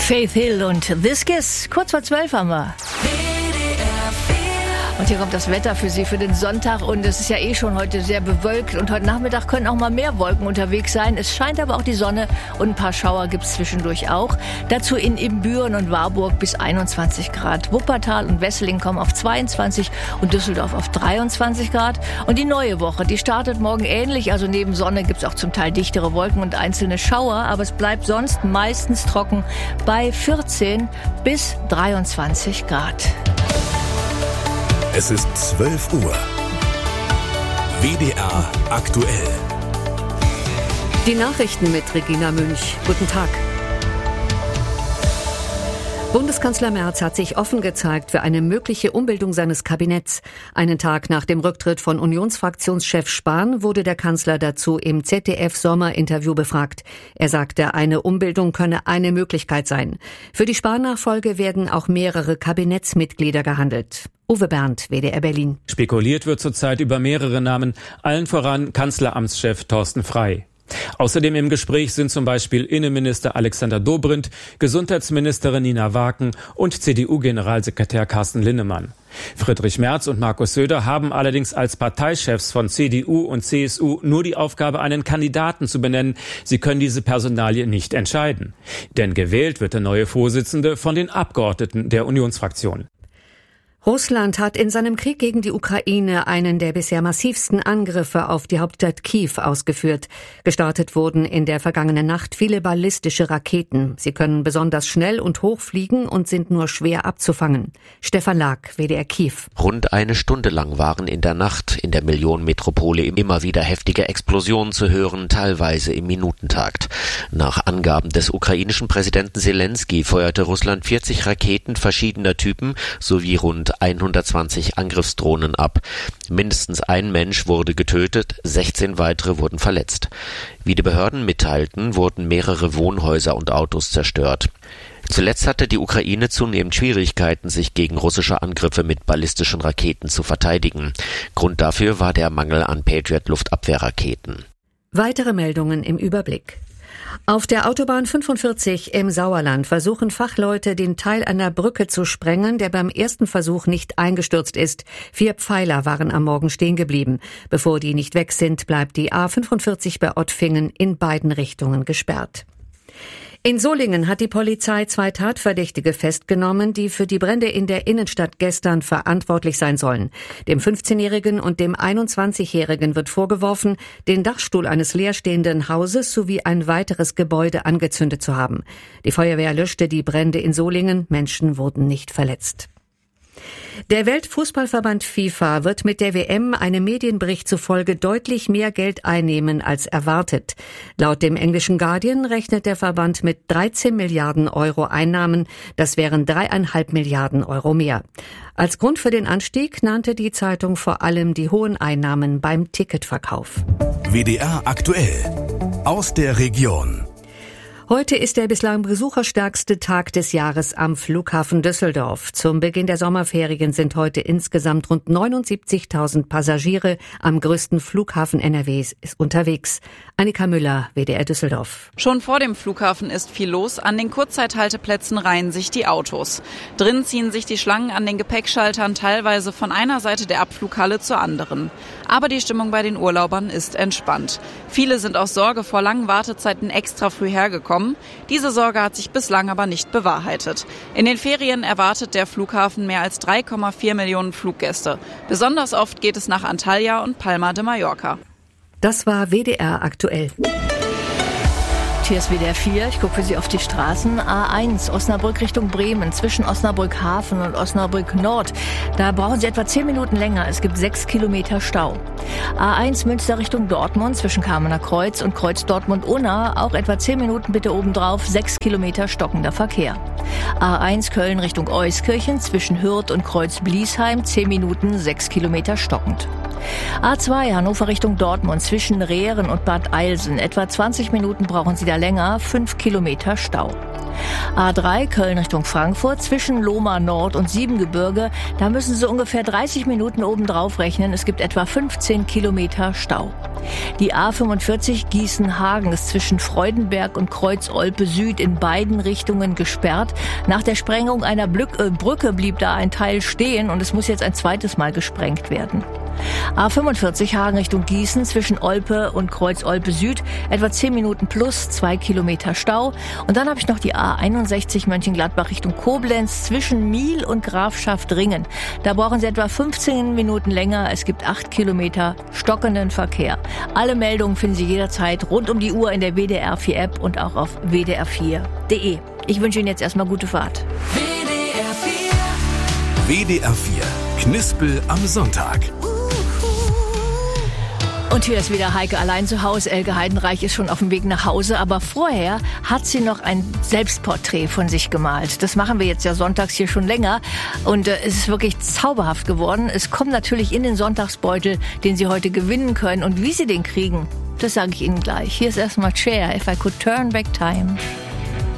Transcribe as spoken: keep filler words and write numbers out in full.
Faith Hill und This Kiss. Kurz vor zwölf haben wir. Und hier kommt das Wetter für Sie für den Sonntag. Und es ist ja eh schon heute sehr bewölkt. Und heute Nachmittag können auch mal mehr Wolken unterwegs sein. Es scheint aber auch die Sonne und ein paar Schauer gibt es zwischendurch auch. Dazu in Ibbenbüren und Warburg bis einundzwanzig Grad. Wuppertal und Wesseling kommen auf zweiundzwanzig und Düsseldorf auf dreiundzwanzig Grad. Und die neue Woche, die startet morgen ähnlich. Also neben Sonne gibt es auch zum Teil dichtere Wolken und einzelne Schauer. Aber es bleibt sonst meistens trocken bei vierzehn bis dreiundzwanzig Grad. Es ist zwölf Uhr. W D R aktuell. Die Nachrichten mit Regina Münch. Guten Tag. Bundeskanzler Merz hat sich offen gezeigt für eine mögliche Umbildung seines Kabinetts. Einen Tag nach dem Rücktritt von Unionsfraktionschef Spahn wurde der Kanzler dazu im Z D F-Sommerinterview befragt. Er sagte, eine Umbildung könne eine Möglichkeit sein. Für die Spahn-Nachfolge werden auch mehrere Kabinettsmitglieder gehandelt. Uwe Berndt, W D R Berlin. Spekuliert wird zurzeit über mehrere Namen, allen voran Kanzleramtschef Thorsten Frey. Außerdem im Gespräch sind zum Beispiel Innenminister Alexander Dobrindt, Gesundheitsministerin Nina Waken und C D U-Generalsekretär Carsten Linnemann. Friedrich Merz und Markus Söder haben allerdings als Parteichefs von C D U und C S U nur die Aufgabe, einen Kandidaten zu benennen. Sie können diese Personalie nicht entscheiden. Denn gewählt wird der neue Vorsitzende von den Abgeordneten der Unionsfraktion. Russland hat in seinem Krieg gegen die Ukraine einen der bisher massivsten Angriffe auf die Hauptstadt Kiew ausgeführt. Gestartet wurden in der vergangenen Nacht viele ballistische Raketen. Sie können besonders schnell und hoch fliegen und sind nur schwer abzufangen. Stefan Lag, W D R Kiew. Rund eine Stunde lang waren in der Nacht in der Millionenmetropole immer wieder heftige Explosionen zu hören, teilweise im Minutentakt. Nach Angaben des ukrainischen Präsidenten Zelensky feuerte Russland vierzig Raketen verschiedener Typen sowie rund hundertzwanzig Angriffsdrohnen ab. Mindestens ein Mensch wurde getötet, sechzehn weitere wurden verletzt. Wie die Behörden mitteilten, wurden mehrere Wohnhäuser und Autos zerstört. Zuletzt hatte die Ukraine zunehmend Schwierigkeiten, sich gegen russische Angriffe mit ballistischen Raketen zu verteidigen. Grund dafür war der Mangel an Patriot-Luftabwehrraketen. Weitere Meldungen im Überblick. Auf der Autobahn fünfundvierzig im Sauerland versuchen Fachleute, den Teil einer Brücke zu sprengen, der beim ersten Versuch nicht eingestürzt ist. Vier Pfeiler waren am Morgen stehen geblieben. Bevor die nicht weg sind, bleibt die A fünfundvierzig bei Ottfingen in beiden Richtungen gesperrt. In Solingen hat die Polizei zwei Tatverdächtige festgenommen, die für die Brände in der Innenstadt gestern verantwortlich sein sollen. Dem fünfzehnjährigen und dem einundzwanzigjährigen wird vorgeworfen, den Dachstuhl eines leerstehenden Hauses sowie ein weiteres Gebäude angezündet zu haben. Die Feuerwehr löschte die Brände in Solingen, Menschen wurden nicht verletzt. Der Weltfußballverband FIFA wird mit der W M einem Medienbericht zufolge deutlich mehr Geld einnehmen als erwartet. Laut dem englischen Guardian rechnet der Verband mit dreizehn Milliarden Euro Einnahmen. Das wären dreieinhalb Milliarden Euro mehr. Als Grund für den Anstieg nannte die Zeitung vor allem die hohen Einnahmen beim Ticketverkauf. W D R aktuell aus der Region. Heute ist der bislang besucherstärkste Tag des Jahres am Flughafen Düsseldorf. Zum Beginn der Sommerferien sind heute insgesamt rund neunundsiebzigtausend Passagiere am größten Flughafen N R Ws unterwegs. Annika Müller, W D R Düsseldorf. Schon vor dem Flughafen ist viel los. An den Kurzzeithalteplätzen reihen sich die Autos. Drin ziehen sich die Schlangen an den Gepäckschaltern teilweise von einer Seite der Abflughalle zur anderen. Aber die Stimmung bei den Urlaubern ist entspannt. Viele sind aus Sorge vor langen Wartezeiten extra früh hergekommen. Diese Sorge hat sich bislang aber nicht bewahrheitet. In den Ferien erwartet der Flughafen mehr als drei Komma vier Millionen Fluggäste. Besonders oft geht es nach Antalya und Palma de Mallorca. Das war W D R aktuell. Hier ist W D R vier. Ich gucke für Sie auf die Straßen. A eins, Osnabrück Richtung Bremen, zwischen Osnabrück Hafen und Osnabrück Nord. Da brauchen Sie etwa zehn Minuten länger. Es gibt sechs Kilometer Stau. A eins Münster Richtung Dortmund, zwischen Kamener Kreuz und Kreuz Dortmund-Unna. Auch etwa zehn Minuten bitte obendrauf, sechs Kilometer stockender Verkehr. A eins Köln Richtung Euskirchen, zwischen Hürth und Kreuz Bliesheim, zehn Minuten, sechs Kilometer stockend. A zwei Hannover Richtung Dortmund, zwischen Rehren und Bad Eilsen. Etwa zwanzig Minuten brauchen Sie da länger, fünf Kilometer Stau. A drei Köln Richtung Frankfurt zwischen Lohmar Nord und Siebengebirge. Da müssen Sie ungefähr dreißig Minuten obendrauf rechnen. Es gibt etwa fünfzehn Kilometer Stau. Die A fünfundvierzig Gießen-Hagen ist zwischen Freudenberg und Kreuz-Olpe Süd in beiden Richtungen gesperrt. Nach der Sprengung einer Brücke blieb da ein Teil stehen und es muss jetzt ein zweites Mal gesprengt werden. A fünfundvierzig Hagen Richtung Gießen zwischen Olpe und Kreuz-Olpe Süd, etwa zehn Minuten plus, zwei Kilometer Stau. Und dann habe ich noch die A einundsechzig Mönchengladbach Richtung Koblenz zwischen Miel und Grafschaft-Ringen. Da brauchen Sie etwa fünfzehn Minuten länger. Es gibt acht Kilometer stockenden Verkehr. Alle Meldungen finden Sie jederzeit rund um die Uhr in der W D R vier App und auch auf w d r vier punkt d e. Ich wünsche Ihnen jetzt erstmal gute Fahrt. W D R vier. W D R vier. Knispel am Sonntag. Und hier ist wieder Heike allein zu Hause. Elke Heidenreich ist schon auf dem Weg nach Hause, aber vorher hat sie noch ein Selbstporträt von sich gemalt. Das machen wir jetzt ja sonntags hier schon länger und äh, es ist wirklich zauberhaft geworden. Es kommt natürlich in den Sonntagsbeutel, den Sie heute gewinnen können, und wie Sie den kriegen, das sage ich Ihnen gleich. Hier ist erstmal Cher, If I Could Turn Back Time.